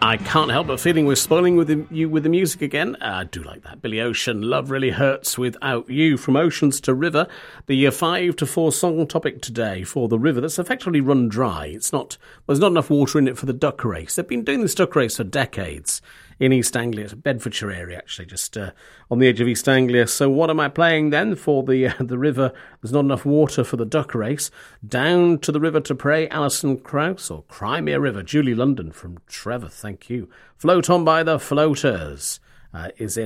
I can't help but feeling we're spoiling you with the music again. I do like that. Billy Ocean, Love Really Hurts Without You. From Oceans to River, the 5 to 4 song topic today for the river that's effectively run dry. There's not enough water in it for the duck race. They've been doing this duck race for decades in East Anglia, Bedfordshire area actually, just on the edge of East Anglia. So what am I playing then for the river? There's not enough water for the duck race. Down to the River to Pray, Alison Krauss, or Crimea River, Julie London from Trevor, thank you. Float On by the Floaters is in